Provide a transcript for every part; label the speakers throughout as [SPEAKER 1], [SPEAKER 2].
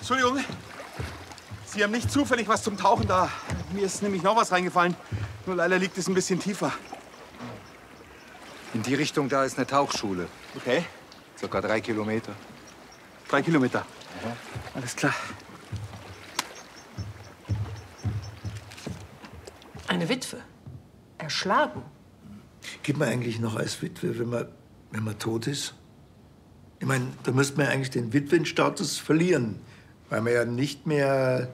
[SPEAKER 1] Entschuldigung. Sie haben nicht zufällig was zum Tauchen da. Mir ist nämlich noch was reingefallen. Nur leider liegt es ein bisschen tiefer.
[SPEAKER 2] In die Richtung da ist eine Tauchschule.
[SPEAKER 1] Okay.
[SPEAKER 2] Circa 3 Kilometer.
[SPEAKER 1] 3 Kilometer. Ja. Alles klar.
[SPEAKER 3] Eine Witwe. Erschlagen.
[SPEAKER 4] Gibt man eigentlich noch als Witwe, wenn man tot ist? Ich meine, da müsste man ja eigentlich den Witwenstatus verlieren, weil man ja nicht mehr...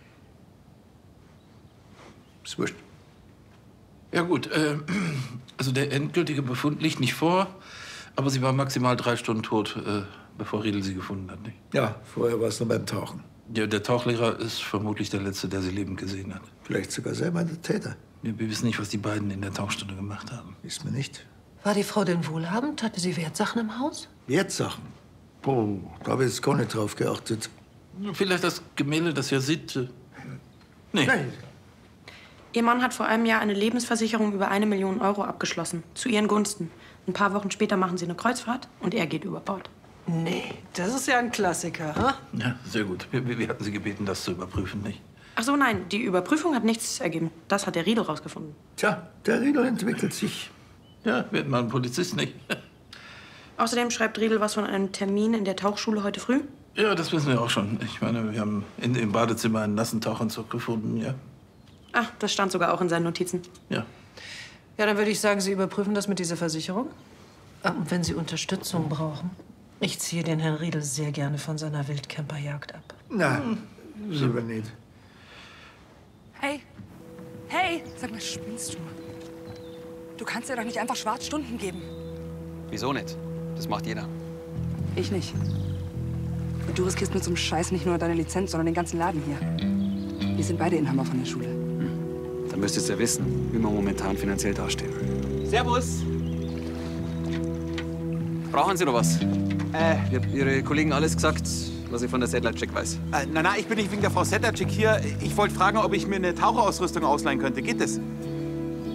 [SPEAKER 4] Ist wurscht.
[SPEAKER 5] Ja gut, also der endgültige Befund liegt nicht vor, aber sie war maximal 3 Stunden tot, bevor Riedel sie gefunden hat, nicht?
[SPEAKER 4] Ja, vorher war es nur beim Tauchen.
[SPEAKER 5] Ja, der Tauchlehrer ist vermutlich der Letzte, der sie lebend gesehen hat.
[SPEAKER 4] Vielleicht sogar selber der Täter.
[SPEAKER 5] Ja, wir wissen nicht, was die beiden in der Tauchstunde gemacht haben.
[SPEAKER 4] Wissen wir nicht.
[SPEAKER 3] War die Frau denn wohlhabend? Hatte sie Wertsachen im Haus?
[SPEAKER 4] Wertsachen? Boah, da habe ich jetzt gar nicht drauf geachtet.
[SPEAKER 5] Vielleicht das Gemälde, das ja sieht. Nee.
[SPEAKER 4] Nein.
[SPEAKER 6] Ihr Mann hat vor einem Jahr eine Lebensversicherung über 1 Million Euro abgeschlossen. Zu ihren Gunsten. Ein paar Wochen später machen sie eine Kreuzfahrt und er geht über Bord.
[SPEAKER 3] Nee, das ist ja ein Klassiker, ha?
[SPEAKER 5] Ja, sehr gut. Wir hatten sie gebeten, das zu überprüfen, nicht?
[SPEAKER 6] Ach so, nein, die Überprüfung hat nichts ergeben. Das hat der Riedel rausgefunden.
[SPEAKER 4] Tja, der Riedel entwickelt sich.
[SPEAKER 5] Ja, wir hatten mal einen Polizist, nicht?
[SPEAKER 6] Außerdem schreibt Riedel was von einem Termin in der Tauchschule heute früh.
[SPEAKER 5] Ja, das wissen wir auch schon. Ich meine, wir haben im Badezimmer einen nassen Tauchanzug gefunden, ja.
[SPEAKER 6] Ah, das stand sogar auch in seinen Notizen.
[SPEAKER 5] Ja.
[SPEAKER 3] Ja, dann würde ich sagen, Sie überprüfen das mit dieser Versicherung. Und wenn Sie Unterstützung brauchen, ich ziehe den Herrn Riedel sehr gerne von seiner Wildcamperjagd ab.
[SPEAKER 4] Na, lieber nicht.
[SPEAKER 7] Hey, hey, sag mal, spinnst du? Du kannst dir doch nicht einfach Schwarzstunden geben.
[SPEAKER 8] Wieso nicht? Das macht jeder.
[SPEAKER 7] Ich nicht. Und du riskierst mit so einem Scheiß nicht nur deine Lizenz, sondern den ganzen Laden hier. Wir sind beide Inhaber von der Schule.
[SPEAKER 8] Dann müsstest du ja wissen, wie wir momentan finanziell dastehen.
[SPEAKER 1] Servus.
[SPEAKER 8] Brauchen Sie noch was? Ihre Kollegen alles gesagt, was ich von der Sedlacek weiß.
[SPEAKER 1] Na, ich bin nicht wegen der Frau Sedlacek hier. Ich wollte fragen, ob ich mir eine Taucherausrüstung ausleihen könnte. Geht das?